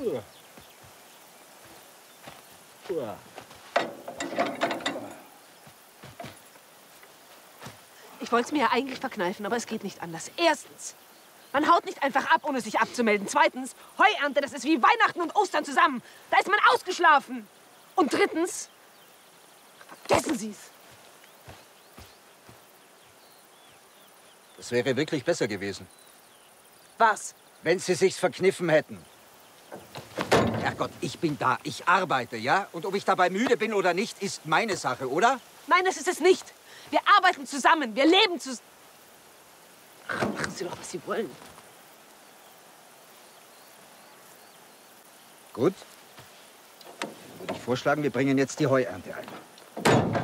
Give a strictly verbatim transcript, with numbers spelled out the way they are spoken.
Ich wollte es mir ja eigentlich verkneifen, aber es geht nicht anders. Erstens, man haut nicht einfach ab, ohne sich abzumelden. Zweitens, Heuernte, das ist wie Weihnachten und Ostern zusammen. Da ist man ausgeschlafen. Und drittens, vergessen Sie es. Das wäre wirklich besser gewesen. Was? Wenn Sie sich's verkniffen hätten. Herrgott, ich bin da, ich arbeite, ja? Und ob ich dabei müde bin oder nicht, ist meine Sache, oder? Nein, das ist es nicht. Wir arbeiten zusammen, wir leben zusammen. Machen Sie doch, was Sie wollen. Gut. Dann würde ich vorschlagen, wir bringen jetzt die Heuernte ein.